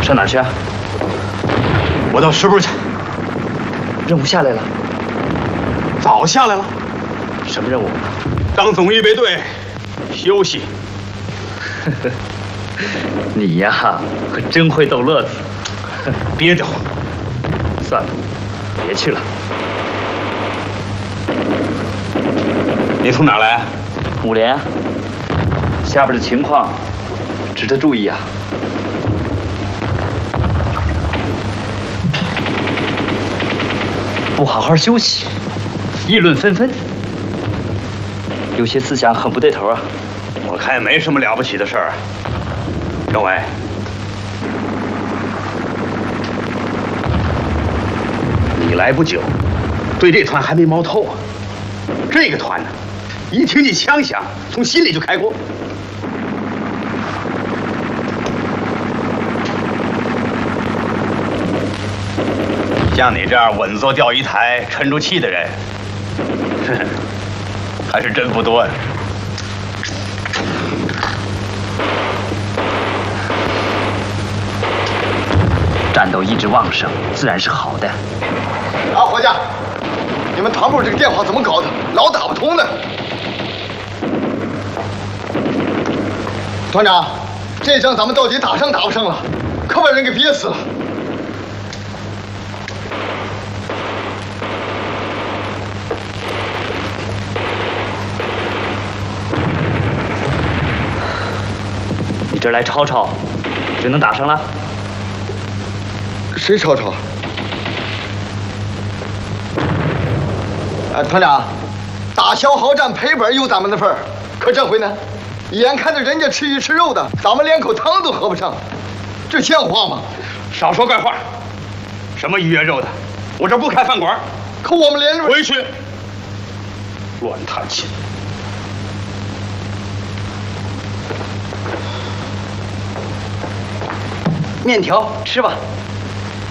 上哪儿去啊？ 我到石部去。 任务下来了？ 早下来了。 什么任务？ 张总预备队休息。 你呀，可真会逗乐子。 憋得慌。 算了，别去了。 你从哪儿来？ 5连。下边的情况值得注意啊。不好好休息，议论纷纷，有些思想很不对头啊。 我看也没什么了不起的事儿。政委，你来不久，对这团还没摸透啊。这个团呢，一听见枪响，从心里就开锅。像你这样稳坐钓鱼台、沉住气的人，还是真不多呀。 战斗意志旺盛，自然是好的。 啊，伙计，你们团部这个电话怎么搞的？老打不通呢。团长，这仗咱们到底打胜打不胜了？可把人给憋死了。 你这儿来吵吵，就能打胜了？ 谁吵吵？团长，打消耗战赔本有咱们的份儿，可这回呢，眼看着人家吃鱼吃肉的，咱们连口汤都喝不上，这像话吗？ 少说怪话！什么鱼肉肉的，我这不开饭馆。 可我们连回去，乱弹琴。 面条吃吧。